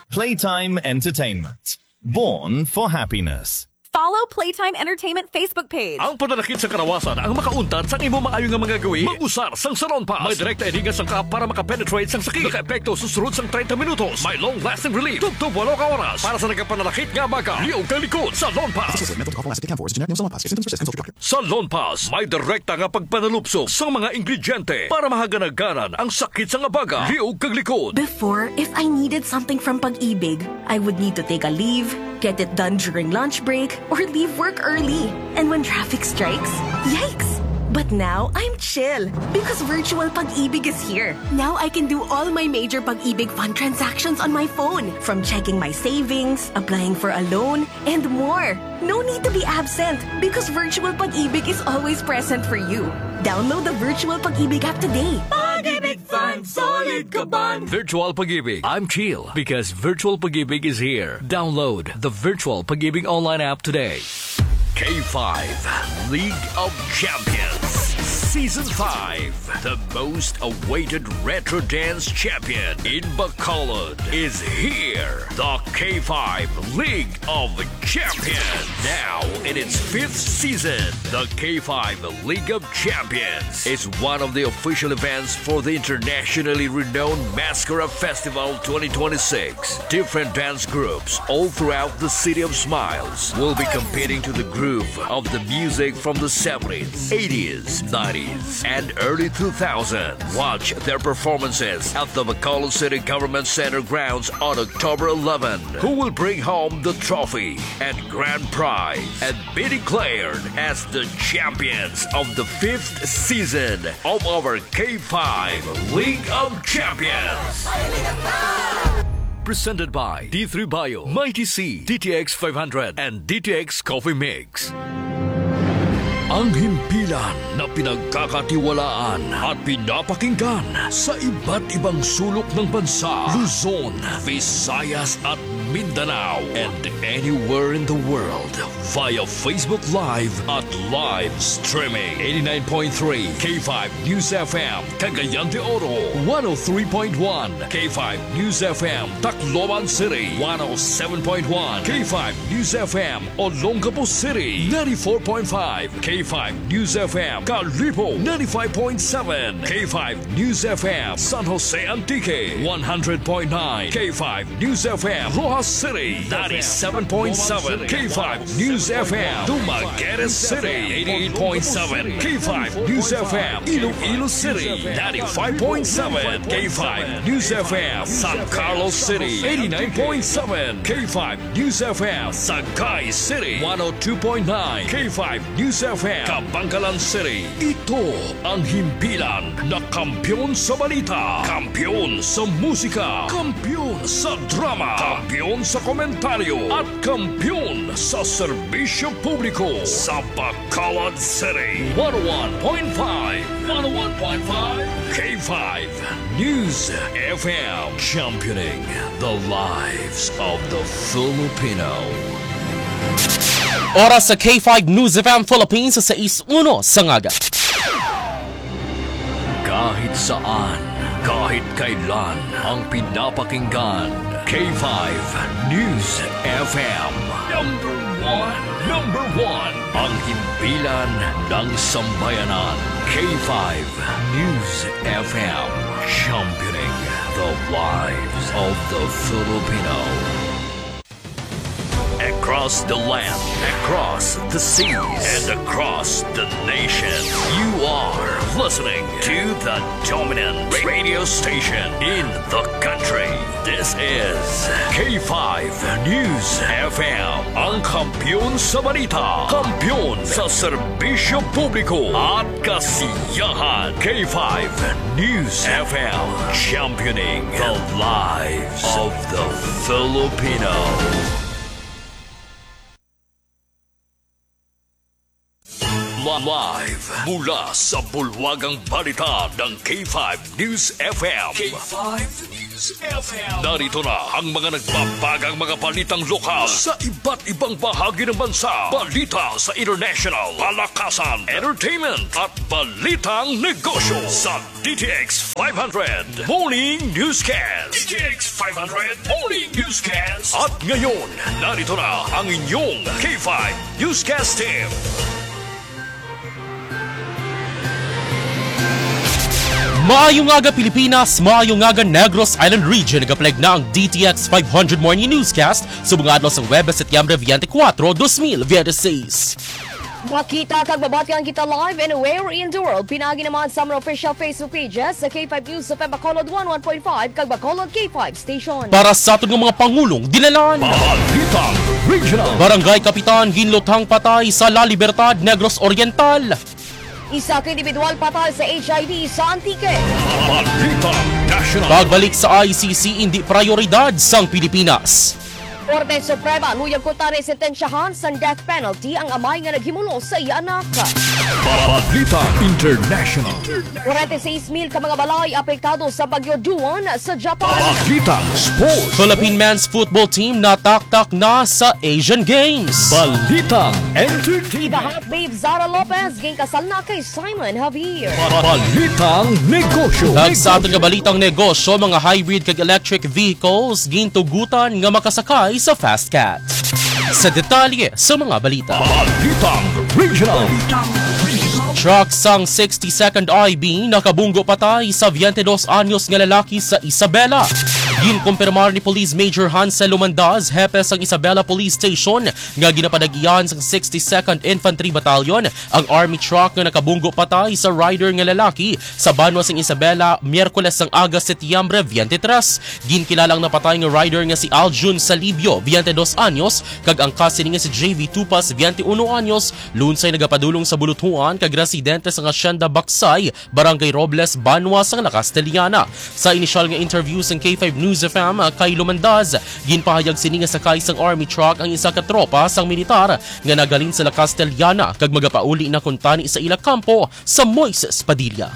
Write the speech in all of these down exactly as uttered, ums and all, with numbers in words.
Playtime Entertainment. Born for happiness. Follow Playtime Entertainment Facebook page. Ang pananakit sa karawasan ang makauntad sang imo maayo nga mga gawi. Mag-usar sang Salon Pass. May direkta edinga sang ka para makapenetrate sang sakit. Naka-epekto susunod sang thirty minutos. May long-lasting relief. Tugtog walo ka oras. Para sa nagapananakit nga baga. Liog kang likod. Salon Pass. Salon Pass. May direkta nga pagpanalupsok sa mga ingrediente para mahaganaganan ang sakit sa nga baga. Liog kang likod. Before, if I needed something from Pag-ibig, I would need to take a leave, get it done during lunch break, or leave work early. And when traffic strikes, yikes! But now, I'm chill because virtual Pag-ibig is here. Now I can do all my major Pag-ibig fund transactions on my phone, from checking my savings, applying for a loan, and more. No need to be absent because virtual Pag-ibig is always present for you. Download the virtual Pag-ibig app today. Pag-ibig Fund, solid ka ban! Virtual Pag-ibig. I'm chill because Virtual Pag-ibig is here. Download the Virtual Pag-ibig online app today. K five League of Champions Season five. The most awaited retro dance champion in Bacolod is here. The K five League of Champions. Now in its fifth season, the K five League of Champions is one of the official events for the internationally renowned Mascara Festival twenty twenty-six. Different dance groups all throughout the City of Smiles will be competing to the groove of the music from the seventies, eighties, nineties, and early two thousands. Watch their performances at the Bacolod City Government Center grounds on October eleventh. Who will bring home the trophy and grand prize and be declared as the champions of the fifth season of our K five League of Champions. Presented by D three Bio, Mighty C, D T X five hundred, and D T X Coffee Mix. Ang himpilan na pinagkakatiwalaan at pinapakinggan sa iba't ibang sulok ng bansa, Luzon, Visayas at Mindanao, and anywhere in the world via Facebook Live at live streaming. eighty-nine point three K five News F M, Cagayan de Oro, one oh three point one K five News F M, Tacloban City, one oh seven point one K five News F M, Olongapo City, ninety-four point five K five News F M, Calipo, ninety-five point seven K five News F M, San Jose Antique, one hundred point nine K five News F M, Rojas City, ninety-seven point seven K five News F M, Dumaguete City, eighty-eight point seven K five News F M, Iloilo City, ninety-five point seven K five News F M, San Carlos City, eighty-nine point seven K five News F M, Sagay City, one oh two point nine K five News F M, Kabangkalan City. Ito ang himpilan na kampiyon sa balita, kampiyon sa musika, kampiyon sa drama, kampiyon sa komentaryo, at kampiyon sa serbisyo publiko sa Bacolod City. one oh one point five one oh one point five K five News F M, championing the lives of the Filipino. Oras sa K five News F M Philippines sa six one sa ngaga. Kahit saan, kahit kailan, ang pinapakinggan, K five News F M. Number one, number one, ang himpilan ng sambayanan, K five News F M, championing the lives of the Filipino. Across the land, across the seas, and across the nation, you are listening to the dominant radio station in the country. This is K five News F M, ang kampiyon sa balita, kampiyon sa serbisyo publiko at kasiyahan. K five News F M, championing the lives of the Filipino. Live mula sa bulwagang balita ng K five News F M. K five News News F M. Narito na ang mga nagbabagang mga balitang lokal sa iba't ibang bahagi ng bansa. Balita sa international, palakasan, entertainment at balitang negosyo sa D T X five hundred Morning Newscast. D T X five hundred Morning Newscast. At ngayon, narito na ang inyong K five Newscast team. Maayong aga Pilipinas, maayong aga Negros Island Region. Nagaplag na ang D T X five hundred Morning Newscast sa mga adlaw sa Webes Setyembre twenty-four, twenty twenty-six. Makita kag babatian kita live anywhere in the world. Pinagi naman sa mga official Facebook pages sa K five News sa Bacolod one one point five kag Bacolod K five Station. Para sa aton nga mga pangulong dinalan. Balitang Regional. Barangay Kapitan ginlutang patay sa La Libertad, Negros Oriental. Isa ka individual patay sa H I V sa Antique. Balitang National. Pagbalik sa I C C hindi prioridad sang Pilipinas. Korte Suprema luyag ko tani sentensyahan sa death penalty ang amay nga naghimulo sa iya anak. Balitang International. forty-six mil ka mga balay apektado sa Bagyo Duan sa Japan. Balitang Sports. Philippine men's football team nataktak na sa Asian Games. Balitang Entertainment. Ibahat babe Zara Lopez ging kasal na kay Simon Javier. Balitang Negosyo. Tag sa ating nga balitang negosyo, mga hybrid kag electric vehicles gintugutan nga makasakay sa Fast Cat. Sa detalye sa mga balita. Balitang Regional. Truck sang sixty-second I B nakabunggo patay sa twenty-dos anyos nga lalaki sa Isabela. Ginkumpirmar ni Police Major Hansel Lumandaz, hepe sang Isabela Police Station, nga ginapadagian sang sixty-second Infantry Battalion ang army truck nga nakabunggo patay sa rider nga lalaki sa banwa sang Isabela Miyerkules sang aga Setyembre twenty-tres. Ginkilalang napatay nga rider nga si Aljun Salibio, twenty-dos anyos, kag ang kasini nga si J V Tupas, twenty-one anyos, lunsay nagapadulong sa bulutuan kag residente sa Hacienda Baksay, Barangay Robles, banwa sang La Castellana. Sa inisyal nga interview sang K five News F M kay Lumandaz, ginpahayag sini nga sakay sang army truck ang isa ka tropa sang militar nga nagalin sa La Castellana kag magapauli na kuntani sa ila kampo sa Moises Padilla.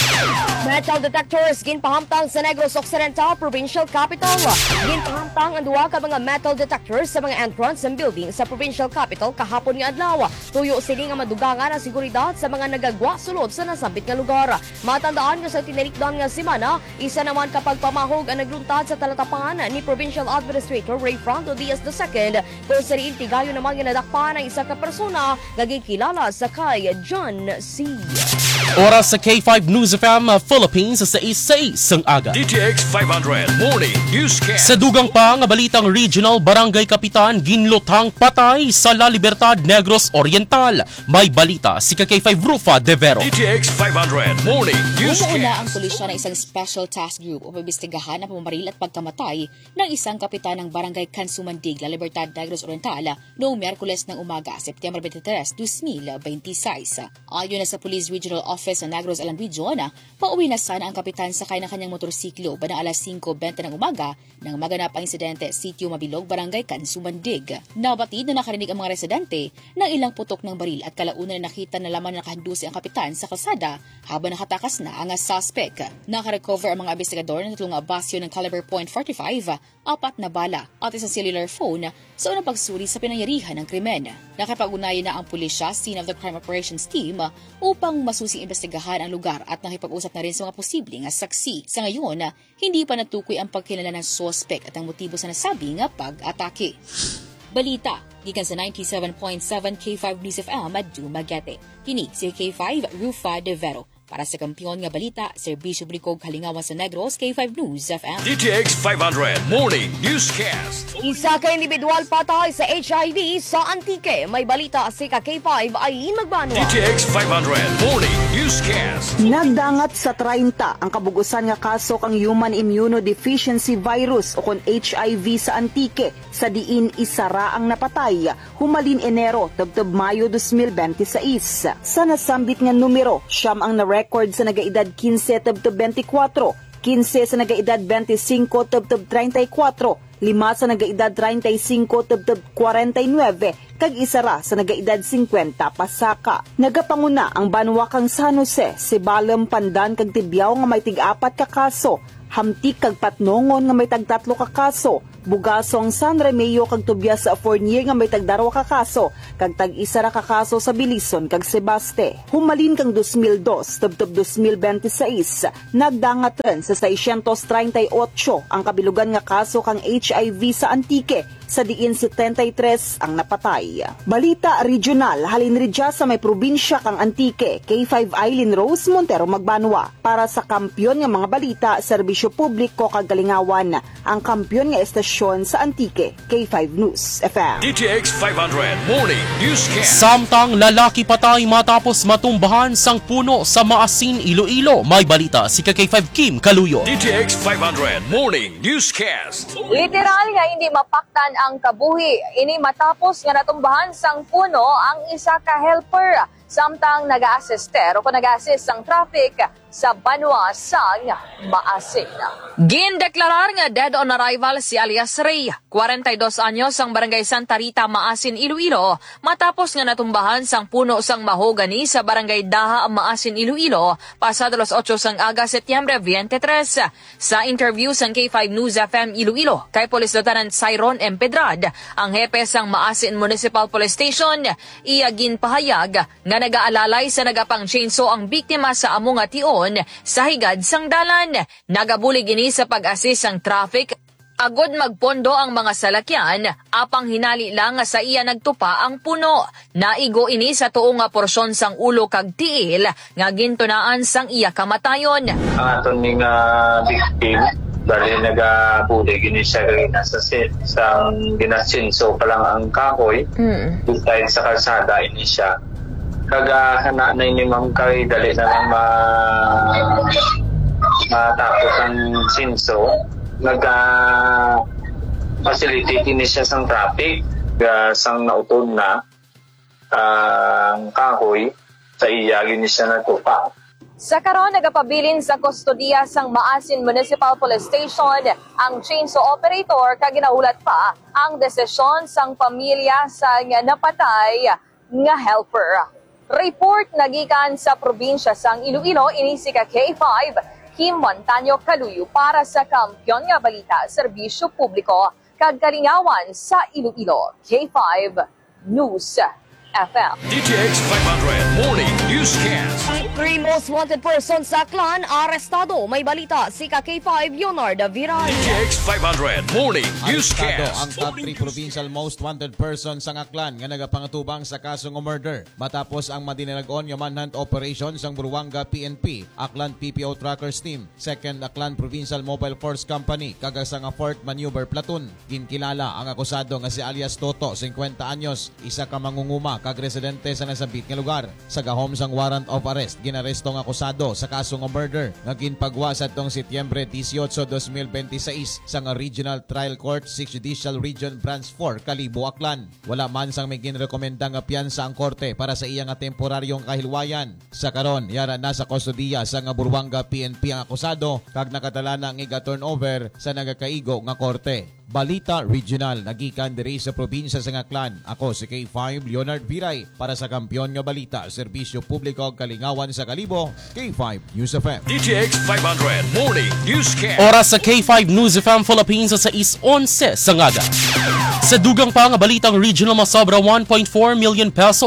Metal detectors ginpahamtang sa Negros Occidental Provincial Capital. Ginpahamtang ang duwa ka mga metal detectors sa mga entrance ng building sa Provincial Capital kahapon nga adlaw. Tuyo sini nga madugangan ang seguridad sa mga nagagwa sulod sa nasambit nga lugar. Matandaan nga sa tinirikdan nga semana, isa naman kapag pamahog ang nagluntad sa talatapan ni Provincial Administrator Ray Franco Diaz the second, kung sa riin tigayo naman nga nadakpan ang isa ka persona naging kilala sa kay John C. Oras sa K five News F M Philippines sa isa sang aga. D T X five hundred Morning Newscast. Sa dugang pa nga balitang regional, Barangay Kapitan ginlutang patay sa La Libertad, Negros Oriental. May balita si K five Rufa De Vero. D T X five hundred Morning Newscast. Umuuna ang pulisya ng isang special task group upang imbestigahan ang pamamaril at pagkamatay ng isang kapitan ng Barangay Kansumandig, La Libertad, Negros Oriental noong Miyerkules ng umaga, Setyembre twenty-tres, twenty twenty-six. Ayon na sa Police Regional Office ng Negros Island Region, pauwi na sana ang kapitan sakay ng kanyang motorsiklo bandang alas singko bente ng umaga nang maganap ang insidente Sitio Mabilog, Barangay Kansumandig. Nabatid na nakarinig ang mga residente ng ilang putok ng baril at kalaunan na nakita na lamang nakahandusi ang kapitan sa kalsada habang nakatakas na ang suspect. Nakarecover ang mga investigador ng tatlong basyo ng caliber point forty-five, apat na bala at isang cellular phone sa unang pagsuri sa pinangyarihan ng krimen. Nakipag-ugnayan na ang pulisya, scene of the crime operations team, upang masusing investigahan ang lugar at nakipag-usap na rin sa mga posibleng saksi. Sa ngayon, hindi pa natukoy ang pagkilala ng suspect at ang motibo sa nasabing pag-atake. Balita, gikan sa ninety-seven point seven K five News F M at Dumaguete. Kini si K five Rufa De Vero. Para sa kampiyon nga balita, Serbisyo Bricog Halingawan sa Negros, K five News F M. D T X five hundred Morning Newscast. Isa ka individual patay sa H I V sa Antique. May balita si K five Aileen Magbanwa. D T X five hundred Morning Newscast. Nagdangat sa thirty ang kabugusan nga kaso kang Human Immunodeficiency Virus o kon H I V sa Antique sa diin isara ang napatay humalin Enero tubtub Mayo twenty twenty-six. Sa nasambit nga numero, siyam ang na-record sa nagaedad fifteen tubtub twenty-four, fifteen sa nagaedad twenty-five tubtub thirty-four, lima sa nagaedad thirty-five tubtub forty-nine, kag isara sa nagaedad fifty pasaka. Nagapanguna ang banwa kang San Jose, Sibalem, Pandan kag Tibiao nga may tig-apat ka kaso. Hamtik kag Patnongon nga may tagtatlo ka kaso. Bugaso ang San Remeo kag Tobias sa Fournier nga may tagdarwa ka kaso. Kag tag-isa ra ka kaso sa Bilison kag Sebaste. Humalin kang two thousand two tubtob twenty twenty-six. Nagdangat rin sa six thirty-eight ang kabilugan nga kaso kang H I V sa Antique. Sa diin seventy-three ang napatay. Balita regional, halin ridya sa may probinsya kang Antique, K five Eileen Rose Montero Magbanwa. Para sa kampyon nga mga balita, serbisyo publiko kag Galingawan. Ang kampyon nga estasyon sa Antique, K five News F M. D T X five hundred Morning Newscast. Samtang lalaki patay matapos matumbahan sang puno sa Maasin, Iloilo. May balita si K five Kim Kaluyo. D T X five hundred Morning Newscast. Literal nga hindi mapaktan ang kabuhi. Ini matapos nga natumbahan sang puno ang isa ka helper. Samtang nag-a-assister o kung nag-a-assist ang traffic sa Banwa sang Maasin. Gindeklarar nga dead on arrival si alias Ray, forty-two anyos ang barangay Santa Rita, Maasin, Iloilo, matapos nga natumbahan sang puno sang mahogani sa barangay Daha, Maasin, Iloilo, pasado alas eight sang aga, Setyembre twenty-three. Sa interview sang K five News F M Iloilo, kay Police Lieutenant Cyron M. Pedrad, ang hepe sang Maasin Municipal Police Station, iya ginpahayag nga nag-aalalay sa nagapang chainsaw ang biktima sa among ation sa higad sang dalan. Nagabulig ini sa pag-assist ang traffic. Agod magpondo ang mga salakyan, apang hinali lang sa iya nagtupa ang puno. Naigo ini sa tuo nga porsyon sang ulo kag tiil, nga gintunaan sang iya kamatayon. Ang aton ning uh, victim, dahil nagabulig ini siya nasa sang ginasinso pa lang ang kahoy, mm. dahil sa kalsada ini siya. Kagahana na ini ma'am kay dali na lang ma matapos ang sinso. Nag-facilitate ini siya sang traffic, uh, sang nautod na ang uh, kahoy sa iya gini siya natupa. Sa karon nagapabilin sa kustodiya sang Maasin Municipal Police Station ang chainsaw operator kag ginaulat pa ang desisyon sang pamilya sang napatay nga helper. Report nagikan sa probinsya sang Iloilo, ini si K five Kim Montaño Kaluyo para sa Kampyon nga Balita, Serbisyo Publiko kag Kalingawan sa Iloilo. K five News F M. D T X five hundred Morning Newscast. Three most wanted persons sa Aklan arestado. May balita si K five Leonardo Viral. D T X five hundred Morning Newscast. Arestado ang top three provincial most wanted persons sa Aklan nga nagapangatubang sa kasong murder matapos ang madinalagon nga manhunt operation sang Buruanga P N P, Aklan P P O Trackers Team, second Aklan Provincial Mobile Force Company, kaga sa nga fourth Maneuver Platoon. Ginkilala ang akusado nga si alias Toto, fifty anyos, isa ka mangunguma kag residente sa nasabit nga lugar. Sa gahom sang warrant of arrest, ginaresto ang akusado sa kasong murder nga ginpagwa sa tong Setyembre eighteen, twenty twenty-six sa nga Regional Trial Court sixth Judicial Region Branch four, Kalibo, Aklan. Wala man sang may ginrekomenda nga piyansa ang korte para sa iya nga temporaryong kahilwayan. Sa karon, yara na sa kustodiya sa nga Buruanga P N P ang akusado kag nakatala na ang iga turnover sa nagakaigo nga korte. Balita Regional, nagikan diri sa probinsya sa Aklan. Ako si K five Leonard Viray para sa Kampyon nga Balita, Serbisyo Publiko Kalingawan sa Kalibo, K five News F M. D T X five hundred Morning Newscast. Oras sa K five News F M Philippines sa six eleven sa ngaga. Sa dugang pa nga balitang regional, masobra one point four million peso